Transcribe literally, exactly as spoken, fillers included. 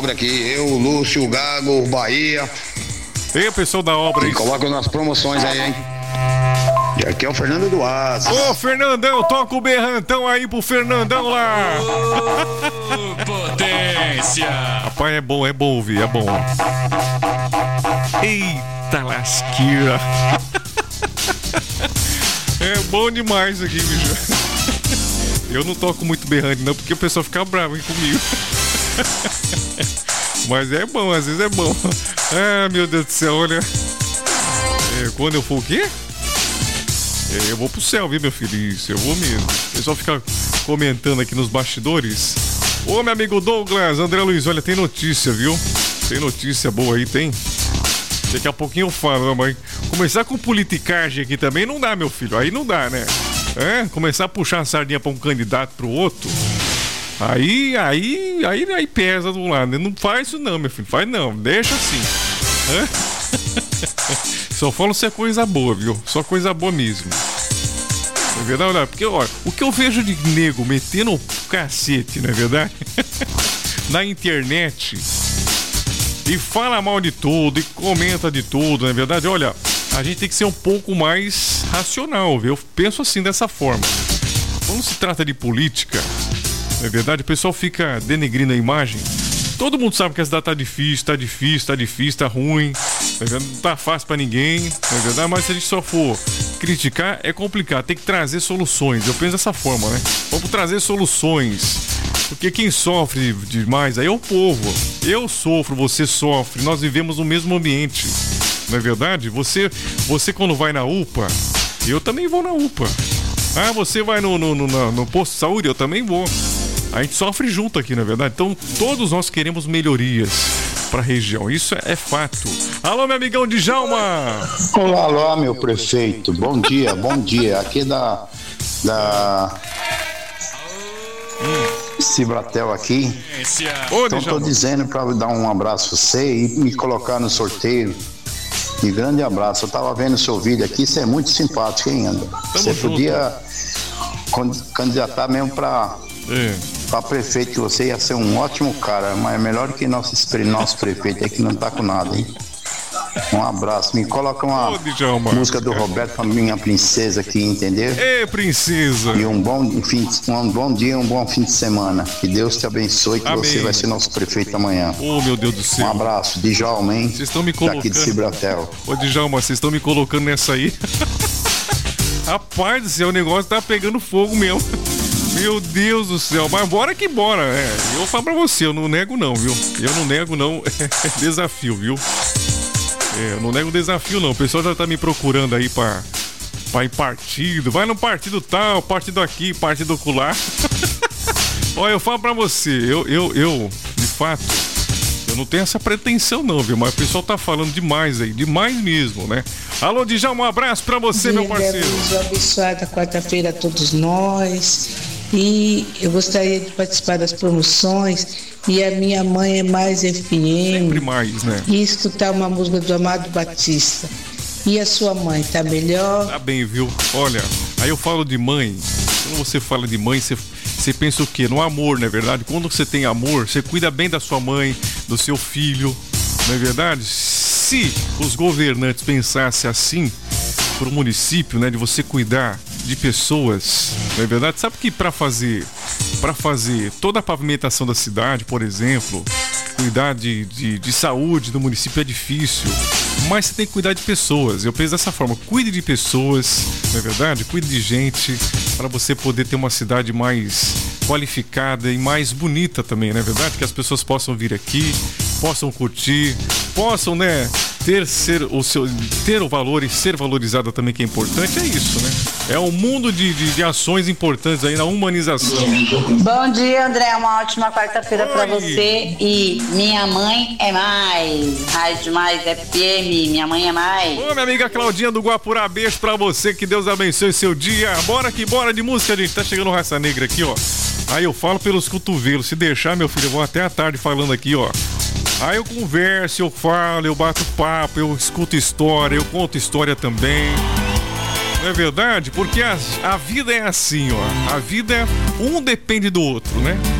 aqui, eu, o Lúcio, o Gago, o Bahia. E aí, pessoal da obra aí? Coloca nas promoções aí, hein? E aqui é o Fernando Duarte. Ô, Fernandão, toca o berrantão aí pro Fernandão lá. Ô, potência. Rapaz, é bom, é bom ouvir, é bom. Eita lasqueira. É bom demais aqui, bicho. Eu não toco muito berrante não, porque o pessoal fica bravo hein, comigo. Mas é bom, às vezes é bom. Ah, meu Deus do céu, olha. É, quando eu for o quê? É, eu vou pro céu, viu, meu filho? Isso, eu vou mesmo. O pessoal fica comentando aqui nos bastidores. Ô, meu amigo Douglas, André Luiz, olha, tem notícia, viu? Tem notícia boa aí, tem? Daqui a pouquinho eu falo, mas começar com politicagem aqui também não dá, meu filho. Aí não dá, né? É, começar a puxar a sardinha pra um candidato pro outro. Aí, aí, aí, aí pesa do lado. Não faz isso não, meu filho. Faz não, deixa assim. É? Só falo se é coisa boa, viu? Só coisa boa mesmo. É verdade, olha, porque olha, o que eu vejo de nego metendo o cacete, não é verdade? Na internet. E fala mal de tudo, e comenta de tudo, não é verdade? Olha, a gente tem que ser um pouco mais racional, viu? Eu penso assim, dessa forma. Quando se trata de política, não é verdade? O pessoal fica denegrindo a imagem. Todo mundo sabe que a cidade tá difícil, tá difícil, tá difícil, tá ruim. Não tá fácil pra ninguém, não é verdade? Mas se a gente só for criticar, é complicado. Tem que trazer soluções. Eu penso dessa forma, né? Vamos trazer soluções. Porque quem sofre demais aí é o povo. Eu sofro, você sofre. Nós vivemos no mesmo ambiente. Não é verdade? Você, você quando vai na U P A, eu também vou na U P A. Ah, você vai no, no, no, no posto de saúde, eu também vou. A gente sofre junto aqui, na verdade. Então, todos nós queremos melhorias para a região. Isso é, é fato. Alô, meu amigão Djalma! Olá, alô, meu prefeito. Bom dia, bom dia. Aqui da... da... Hum. Cibratel aqui. Ô, então, tô dizendo para dar um abraço a você e me colocar no sorteio. E grande abraço. Eu tava vendo o seu vídeo aqui. Você é muito simpático, hein, André? Você podia candidatar mesmo para... É. Para prefeito, que você ia ser um ótimo cara, mas é melhor que nosso, nosso prefeito aí que não tá com nada, hein? Um abraço. Me coloca uma Ô, música do Roberto pra minha princesa aqui, entendeu? Ê, princesa! E um bom, fim, um bom dia, um bom fim de semana. Que Deus te abençoe, que Amém. Você vai ser nosso prefeito amanhã. Ô, oh, meu Deus do céu. Um abraço. Djalma, hein? Vocês estão me colocando... Daqui de Cibratel. Ô, Djalma, vocês estão me colocando nessa aí. Rapaz do céu, o negócio tá pegando fogo mesmo. Meu Deus do céu, mas bora que bora, é. Eu falo pra você, eu não nego não, viu? Eu não nego não, é desafio, viu? É, eu não nego desafio não, o pessoal já tá me procurando aí pra, pra ir partido, vai no partido tal, partido aqui, partido acolá. Olha, eu falo pra você, eu, eu, eu, de fato, eu não tenho essa pretensão não, viu? Mas o pessoal tá falando demais aí, demais mesmo, né? Alô, Djalma, um abraço pra você, meu parceiro. Uma abençoada quarta-feira a todos nós. E eu gostaria de participar das promoções. E a minha mãe é mais F M. Sempre mais, né? E escutar uma música do Amado Batista. E a sua mãe, tá melhor? Tá bem, viu? Olha, aí eu falo de mãe. Quando você fala de mãe, você, você pensa o quê? No amor, não é verdade? Quando você tem amor, você cuida bem da sua mãe, do seu filho, não é verdade? Se os governantes pensassem assim pro município, né, de você cuidar de pessoas, não é verdade? Sabe que para fazer para fazer toda a pavimentação da cidade, por exemplo, cuidar de, de, de saúde do município é difícil, mas você tem que cuidar de pessoas. Eu penso dessa forma, cuide de pessoas, não é verdade? Cuide de gente para você poder ter uma cidade mais qualificada e mais bonita também, não é verdade? Que as pessoas possam vir aqui, possam curtir, possam, né, ter, ser, o seu, ter o valor e ser valorizada também, que é importante, é isso, né? É um mundo de, de, de ações importantes aí na humanização. Bom dia, André, uma ótima quarta-feira pra você. E minha mãe é mais, Rádio Mais F M, minha mãe é mais. Ô, minha amiga Claudinha do Guapurá, beijo pra você, que Deus abençoe seu dia. Bora que bora de música, gente, tá chegando o Raça Negra aqui, ó. Aí eu falo pelos cotovelos, se deixar, meu filho, eu vou até a tarde falando aqui, ó. Aí eu converso, eu falo, eu bato papo, eu escuto história, eu conto história também. Não é verdade? Porque a, a vida é assim, ó. A vida é... Um depende do outro, né?